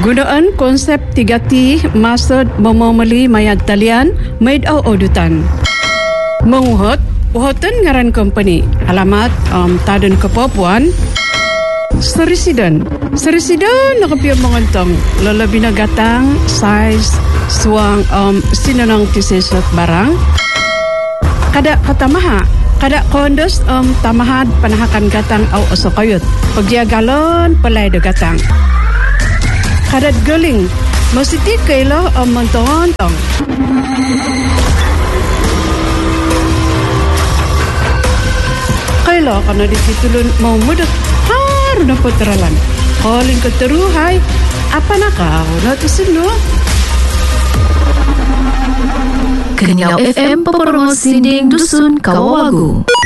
Gunaan konsep 3T maksud memomeli mayat talian made au audutan. Menguhut uhutan ngaran company. Alamat Tadun Kepapuan. Serisiden nakapiyang mengontong lalabi na gatang size suang sinanang tisesot barang kada katamaha kada kondos tamahad panahakan gatang au osokayot pagyagalon palay do gatang kada galing masiti kailo mentontong kailo kana dititulun mau mudah na puteralan. Calling ko teruhay. Apa na ka? Wala to sino? Kenyau FM Paparong Sinding Dusun Kawawagu.